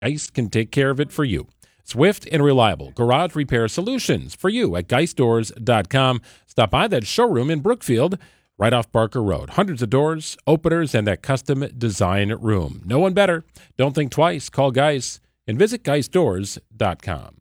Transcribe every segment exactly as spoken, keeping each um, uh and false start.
Geist can take care of it for you. Swift and reliable garage repair solutions for you at geist doors dot com. Stop by that showroom in Brookfield, right off Barker Road. Hundreds of doors, openers, and that custom design room. No one better. Don't think twice. Call Geist and visit geist doors dot com.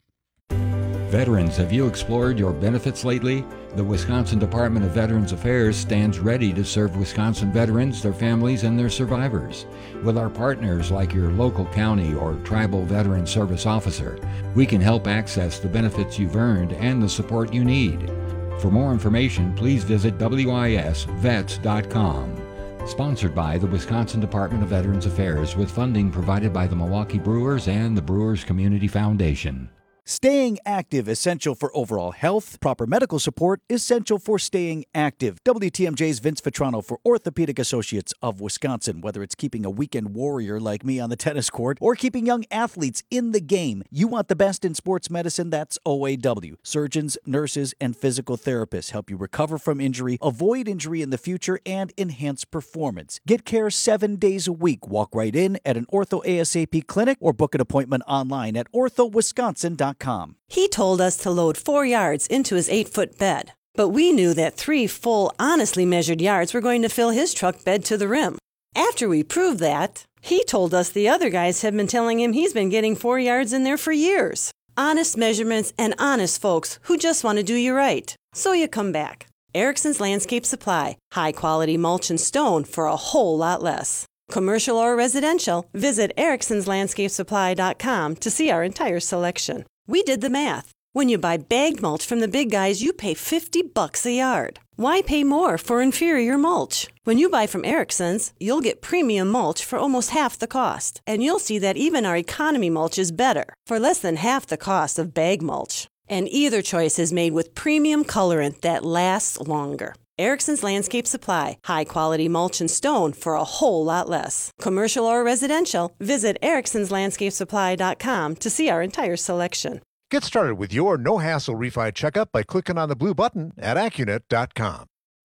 Veterans, have you explored your benefits lately? The Wisconsin Department of Veterans Affairs stands ready to serve Wisconsin veterans, their families, and their survivors. With our partners like your local county or tribal veteran service officer, we can help access the benefits you've earned and the support you need. For more information, please visit wisvets dot com. Sponsored by the Wisconsin Department of Veterans Affairs with funding provided by the Milwaukee Brewers and the Brewers Community Foundation. Staying active, essential for overall health. Proper medical support, essential for staying active. W T M J's Vince Vitrano for Orthopedic Associates of Wisconsin. Whether it's keeping a weekend warrior like me on the tennis court or keeping young athletes in the game, you want the best in sports medicine, that's O A W. Surgeons, nurses, and physical therapists help you recover from injury, avoid injury in the future, and enhance performance. Get care seven days a week. Walk right in at an Ortho ASAP clinic or book an appointment online at ortho wisconsin dot com. He told us to load four yards into his eight-foot bed, but we knew that three full, honestly measured yards were going to fill his truck bed to the rim. After we proved that, he told us the other guys had been telling him he's been getting four yards in there for years. Honest measurements and honest folks who just want to do you right. So you come back. Erickson's Landscape Supply. High-quality mulch and stone for a whole lot less. Commercial or residential, visit ericksons landscape supply dot com to see our entire selection. We did the math. When you buy bagged mulch from the big guys, you pay fifty bucks a yard. Why pay more for inferior mulch? When you buy from Erickson's, you'll get premium mulch for almost half the cost. And you'll see that even our economy mulch is better, for less than half the cost of bag mulch. And either choice is made with premium colorant that lasts longer. Erickson's Landscape Supply. High-quality mulch and stone for a whole lot less. Commercial or residential, visit ericksons landscape supply dot com to see our entire selection. Get started with your no-hassle refi checkup by clicking on the blue button at accunet dot com.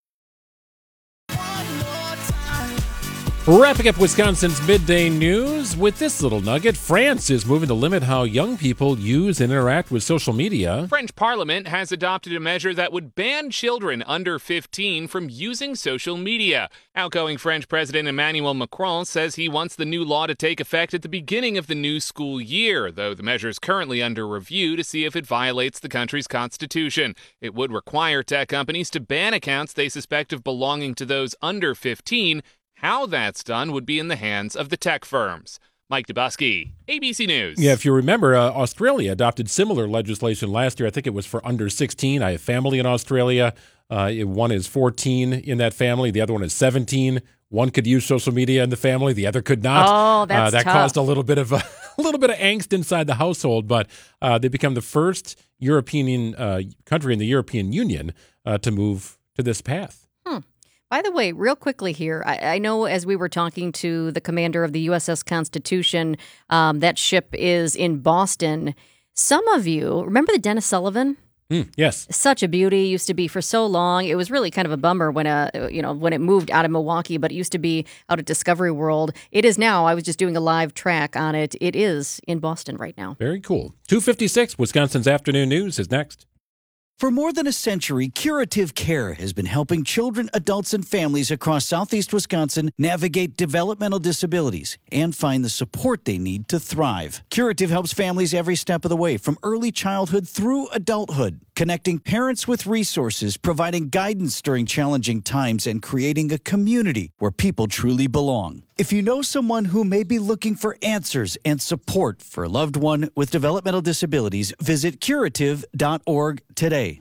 Wrapping up Wisconsin's midday news with this little nugget. France is moving to limit how young people use and interact with social media. French Parliament has adopted a measure that would ban children under fifteen from using social media. Outgoing French President Emmanuel Macron says he wants the new law to take effect at the beginning of the new school year, though the measure is currently under review to see if it violates the country's constitution. It would require tech companies to ban accounts they suspect of belonging to those under fifteen. How that's done would be in the hands of the tech firms. Mike Dubusky, A B C News. Yeah, if you remember, uh, Australia adopted similar legislation last year. I think it was for under sixteen. I have family in Australia. Uh, one is fourteen in that family. The other one is seventeen. One could use social media in the family. The other could not. Oh, that's uh, That tough. caused a little bit of a, a little bit of angst inside the household. But uh, they become the first European uh, country in the European Union uh, to move to this path. By the way, real quickly here, I, I know as we were talking to the commander of the U S S Constitution, um, that ship is in Boston. Some of you, remember the Dennis Sullivan? Mm, yes. Such a beauty. Used to be for so long. It was really kind of a bummer when uh, you know, when it moved out of Milwaukee, but it used to be out at Discovery World. It is now. I was just doing a live track on it. It is in Boston right now. Very cool. two fifty-six, Wisconsin's Afternoon News is next. For more than a century, Curative Care has been helping children, adults, and families across southeast Wisconsin navigate developmental disabilities and find the support they need to thrive. Curative helps families every step of the way, from early childhood through adulthood, connecting parents with resources, providing guidance during challenging times, and creating a community where people truly belong. If you know someone who may be looking for answers and support for a loved one with developmental disabilities, visit curative dot org today.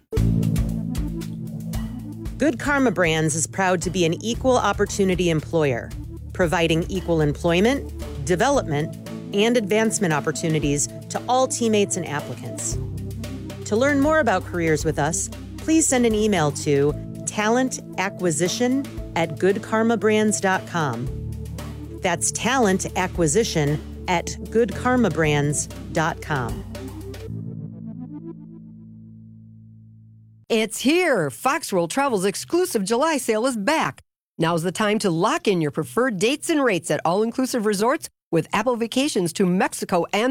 Good Karma Brands is proud to be an equal opportunity employer, providing equal employment, development, and advancement opportunities to all teammates and applicants. To learn more about careers with us, please send an email to talent acquisition at good karma brands dot com. That's talent acquisition at good karma brands dot com. It's here. Fox World Travel's exclusive July sale is back. Now's the time to lock in your preferred dates and rates at all-inclusive resorts with Apple Vacations to Mexico and